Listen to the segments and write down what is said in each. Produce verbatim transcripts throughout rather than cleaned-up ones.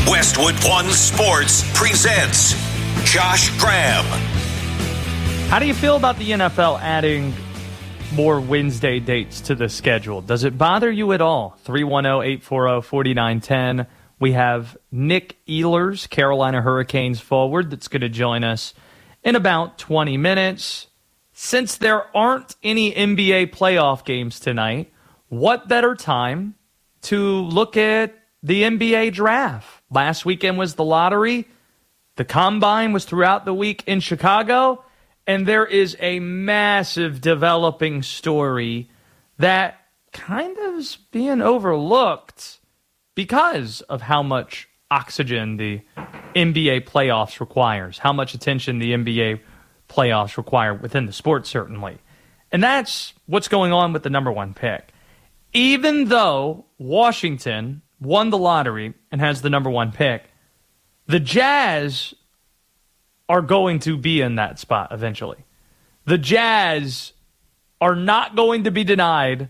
Westwood One Sports presents Josh Graham. How do you feel about the N F L adding more Wednesday dates to the schedule? Does it bother you at all? three one zero, eight four zero, four nine one zero. We have Nick Ehlers, Carolina Hurricanes forward, that's going to join us in about twenty minutes. Since there aren't any N B A playoff games tonight, what better time to look at the N B A draft? Last weekend was the lottery. The combine was throughout the week in Chicago. And there is a massive developing story that kind of is being overlooked because of how much oxygen the N B A playoffs requires, how much attention the N B A playoffs require within the sport, certainly. And that's what's going on with the number one pick. Even though Washington won the lottery and has the number one pick, the Jazz are going to be in that spot eventually. The Jazz are not going to be denied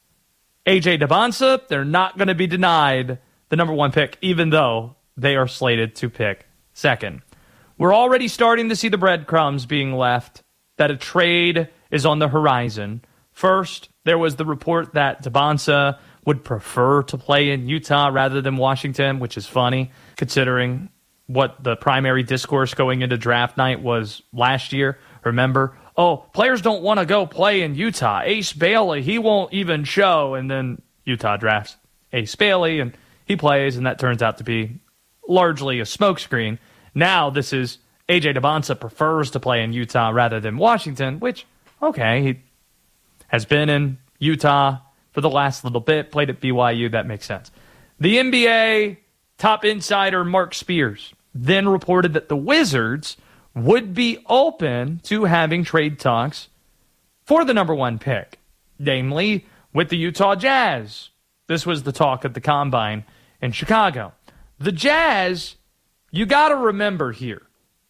A J Dybantsa. They're not going to be denied the number one pick, even though they are slated to pick second. We're already starting to see the breadcrumbs being left that a trade is on the horizon. First, there was the report that Dybantsa would prefer to play in Utah rather than Washington, which is funny, considering what the primary discourse going into draft night was last year. Remember, oh, players don't want to go play in Utah. Ace Bailey, he won't even show. And then Utah drafts Ace Bailey, and he plays, and that turns out to be largely a smokescreen. Now this is A J Dybantsa prefers to play in Utah rather than Washington, which, okay, he has been in Utah for the last little bit, played at B Y U, that makes sense. The N B A top insider Mark Spears then reported that the Wizards would be open to having trade talks for the number one pick, namely with the Utah Jazz. This was the talk at the Combine in Chicago. The Jazz, you got to remember here,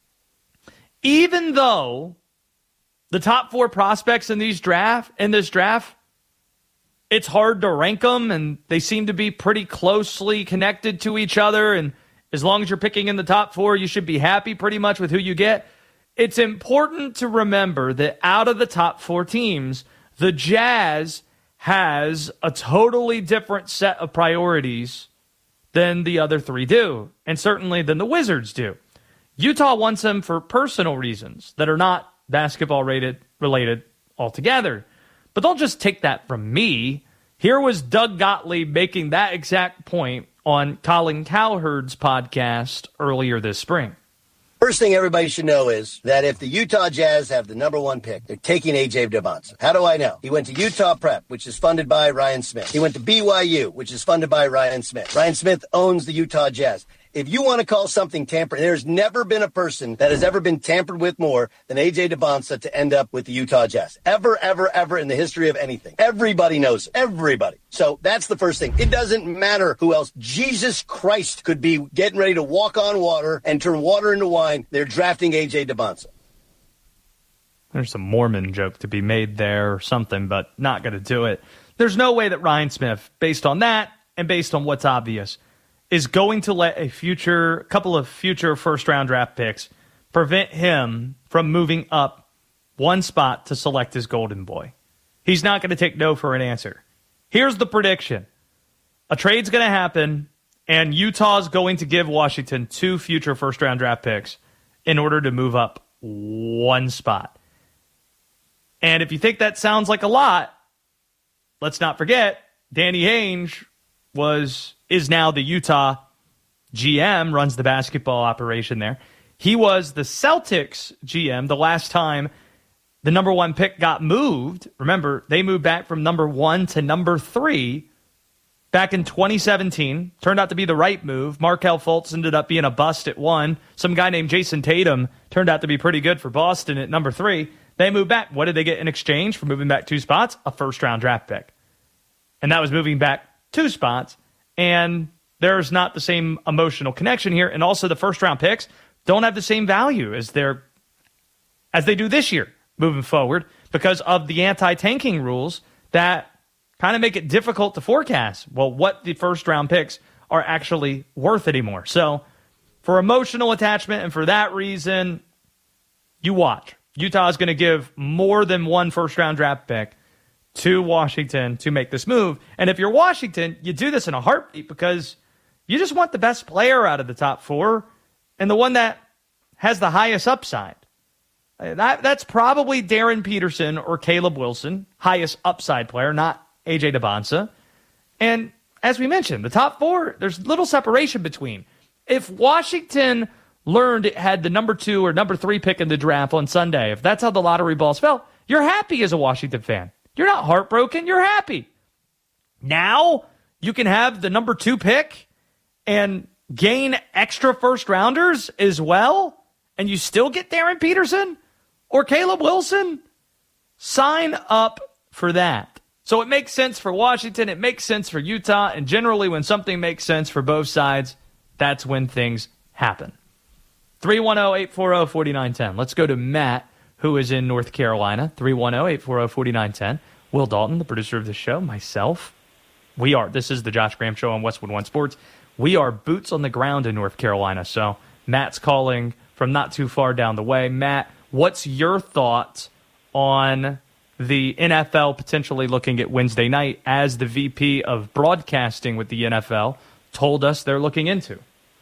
even though the top four prospects in these draft in this draft, it's hard to rank them, and they seem to be pretty closely connected to each other, and as long as you're picking in the top four, you should be happy pretty much with who you get. It's important to remember that out of the top four teams, the Jazz has a totally different set of priorities than the other three do, and certainly than the Wizards do. Utah wants them for personal reasons that are not basketball-related related altogether. But don't just take that from me. Here was Doug Gottlieb making that exact point on Colin Cowherd's podcast earlier this spring. First thing everybody should know is that if the Utah Jazz have the number one pick, they're taking A J Dybantsa. How do I know? He went to Utah Prep, which is funded by Ryan Smith. He went to B Y U, which is funded by Ryan Smith. Ryan Smith owns the Utah Jazz. If you want to call something tampering, there's never been a person that has ever been tampered with more than A J Dybantsa to end up with the Utah Jazz. Ever, ever, ever in the history of anything. Everybody knows it. Everybody. So that's the first thing. It doesn't matter who else. Jesus Christ could be getting ready to walk on water and turn water into wine. They're drafting A J Dybantsa. There's a Mormon joke to be made there or something, but not going to do it. There's no way that Ryan Smith, based on that and based on what's obvious, is going to let a future couple of future first-round draft picks prevent him from moving up one spot to select his golden boy. He's not going to take no for an answer. Here's the prediction. A trade's going to happen, and Utah's going to give Washington two future first-round draft picks in order to move up one spot. And if you think that sounds like a lot, let's not forget, Danny Ainge was... is now the Utah G M, runs the basketball operation there. He was the Celtics G M the last time the number one pick got moved. Remember, they moved back from number one to number three back in twenty seventeen. Turned out to be the right move. Markelle Fultz ended up being a bust at one. Some guy named Jason Tatum turned out to be pretty good for Boston at number three. They moved back. What did they get in exchange for moving back two spots? A first-round draft pick. And that was moving back two spots. And there's not the same emotional connection here. And also the first-round picks don't have the same value as their as they do this year moving forward because of the anti-tanking rules that kind of make it difficult to forecast, well, what the first-round picks are actually worth anymore. So for emotional attachment and for that reason, you watch. Utah is going to give more than one first-round draft pick to Washington to make this move. And if you're Washington, you do this in a heartbeat because you just want the best player out of the top four and the one that has the highest upside. That, that's probably Darren Peterson or Caleb Wilson, highest upside player, not A J Debonsa. And as we mentioned, the top four, there's little separation between. If Washington learned it had the number two or number three pick in the draft on Sunday, if that's how the lottery balls fell, you're happy as a Washington fan. You're not heartbroken. You're happy. Now you can have the number two pick and gain extra first rounders as well, and you still get Darren Peterson or Caleb Wilson. Sign up for that. So it makes sense for Washington. It makes sense for Utah. And generally when something makes sense for both sides, that's when things happen. three one zero, eight four zero, four nine one zero. Let's go to Matt, who is in North Carolina. three one zero, eight four zero, four nine one zero. Will Dalton, the producer of the show, myself. We are. This is the Josh Graham Show on Westwood One Sports. We are boots on the ground in North Carolina. So Matt's calling from not too far down the way. Matt, what's your thought on the N F L potentially looking at Wednesday night as the V P of broadcasting with the N F L told us they're looking into?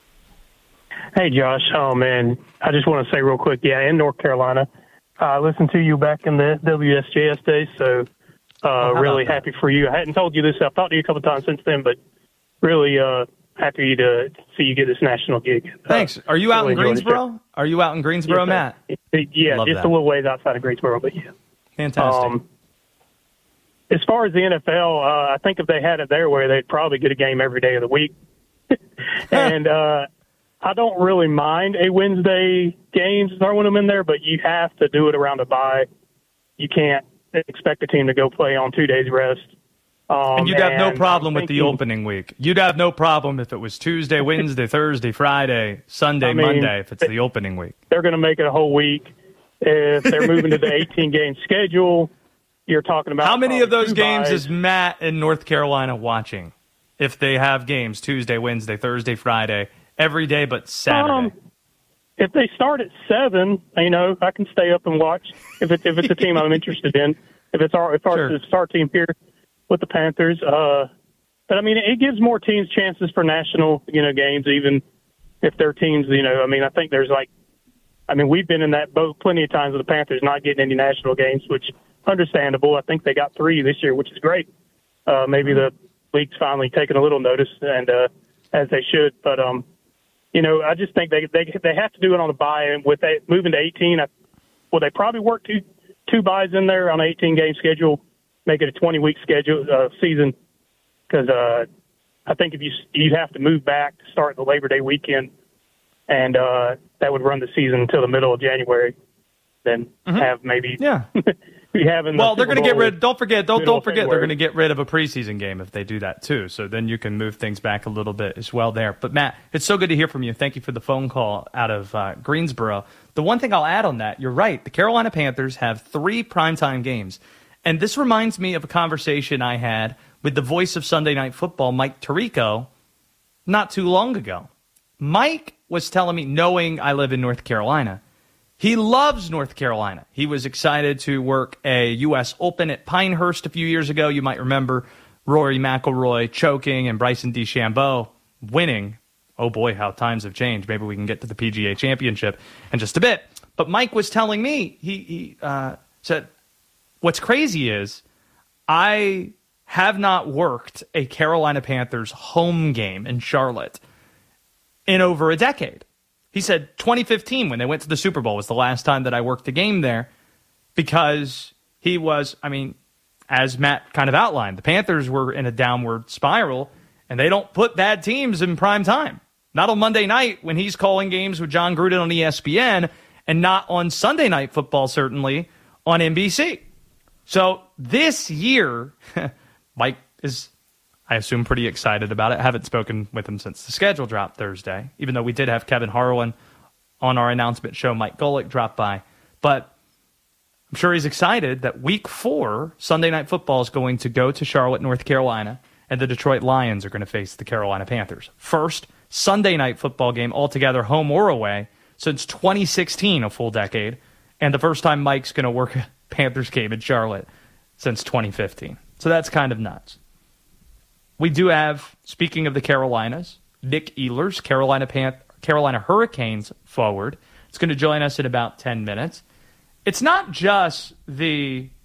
Hey, Josh. Oh, man. I just want to say real quick, yeah, in North Carolina, I uh, listened to you back in the W S J S days, so uh, oh, really happy for you. I hadn't told you this. I've talked to you a couple of times since then, but really uh, happy to see you get this national gig. Thanks. Uh, Are you out really in Greensboro? Are you out in Greensboro, yes, Matt? Yeah, Love just that. a little ways outside of Greensboro, but yeah. Fantastic. Um, as far as the N F L, uh, I think if they had it their way, they'd probably get a game every day of the week. and uh, I don't really mind a Wednesday game throwing them in there, but you have to do it around a bye. You can't expect a team to go play on two days rest. Um, and you'd have and no problem I'm with the thinking, opening week. You'd have no problem if it was Tuesday, Wednesday, Thursday, Friday, Sunday, I mean, Monday, if it's the opening week. They're going to make it a whole week. If they're moving to the eighteen-game schedule, you're talking about... How many um, of those games buys. is Matt in North Carolina watching? If they have games Tuesday, Wednesday, Thursday, Friday, every day but Saturday. Um, if they start at seven, you know, I can stay up and watch if it's if it's a team I'm interested in. If it's our if our, Sure. if it's our team here with the Panthers, uh, but I mean, it gives more teams chances for national, you know, games, even if their teams, you know, I mean, I think there's like, I mean, we've been in that boat plenty of times with the Panthers not getting any national games, which understandable. I think they got three this year, which is great. Uh, maybe the league's finally taken a little notice, and uh, as they should. But um, you know, I just think they they they have to do it on a bye, and with that, moving to eighteen, I, well, they probably work two two buys in there on an eighteen game schedule, make it a twenty week schedule uh, season, because uh, I think if you you'd have to move back to start the Labor Day weekend, and uh, that would run the season until the middle of January. Then Mm-hmm. have maybe Yeah. be having Well, the they're going to get rid. Don't forget. Don't middle don't of forget. They're February. going to get rid of a preseason game if they do that too. So then you can move things back a little bit as well there. But Matt, it's so good to hear from you. Thank you for the phone call out of uh, Greensboro. The one thing I'll add on that, you're right. The Carolina Panthers have three primetime games, and this reminds me of a conversation I had with the voice of Sunday Night Football, Mike Tirico, not too long ago. Mike was telling me, knowing I live in North Carolina, he loves North Carolina. He was excited to work a U S Open at Pinehurst a few years ago. You might remember Rory McIlroy choking and Bryson DeChambeau winning. Oh boy, how times have changed. Maybe we can get to the P G A Championship in just a bit. But Mike was telling me, he, he uh, said, what's crazy is I have not worked a Carolina Panthers home game in Charlotte in over a decade. He said twenty fifteen, when they went to the Super Bowl, was the last time that I worked a game there because he was, I mean, as Matt kind of outlined, the Panthers were in a downward spiral, and they don't put bad teams in prime time. Not on Monday night when he's calling games with John Gruden on E S P N, and not on Sunday Night Football, certainly, on N B C. So this year, Mike is, I assume, pretty excited about it. I haven't spoken with him since the schedule dropped Thursday, even though we did have Kevin Harlan on our announcement show. Mike Golick dropped by. But I'm sure he's excited that week four, Sunday Night Football, is going to go to Charlotte, North Carolina, and the Detroit Lions are going to face the Carolina Panthers. First Sunday night football game altogether, home or away, since twenty sixteen, a full decade, and the first time Mike's going to work a Panthers game in Charlotte since twenty fifteen. So that's kind of nuts. We do have, speaking of the Carolinas, Nick Ehlers, Carolina Pan- Carolina Hurricanes forward. It's going to join us in about ten minutes. It's not just the